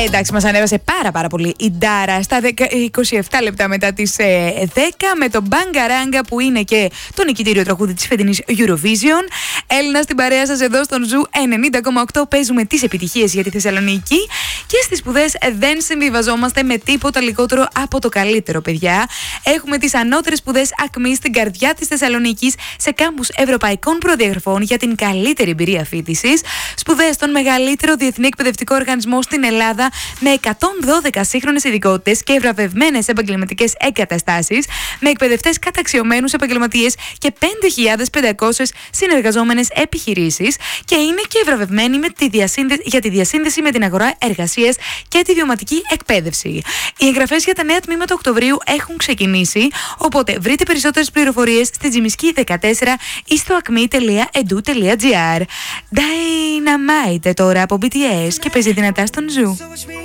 Εντάξει, μας ανέβασε πάρα πολύ η Ντάρα στα 27 λεπτά μετά τις 10 με το Μπαγκαράγκα που είναι και το νικητήριο τραγούδι της φετινής Eurovision. Έλληνα στην παρέα σας εδώ στον Ζου 90,8 παίζουμε τις επιτυχίες για τη Θεσσαλονίκη και στις σπουδές δεν συμβιβαζόμαστε με τίποτα λιγότερο από το καλύτερο, παιδιά. Έχουμε τις ανώτερες σπουδές ΑΚΜΗ στην καρδιά της Θεσσαλονίκης σε κάμπους ευρωπαϊκών προδιαγραφών για την καλύτερη εμπειρία φοιτησης. Σπουδές στον μεγαλύτερο διεθνή εκπαιδευτικό οργανισμό στην Ελλάδα με 112 σύγχρονες ειδικότητες και βραβευμένες επαγγελματικές εγκαταστάσεις, με εκπαιδευτές καταξιωμένους επαγγελματίες και 5.500 συνεργαζόμενες επιχειρήσεις και είναι και βραβευμένοι για τη διασύνδεση με την αγορά εργασίας και τη βιωματική εκπαίδευση. Οι εγγραφές για τα νέα τμήματα Οκτωβρίου έχουν ξεκινήσει, οπότε βρείτε περισσότερες πληροφορίες στη Τζιμισκή 14 ή στο acme.edu.gr. Dynamite τώρα από BTS και παίζει δυνατά στον Ζου.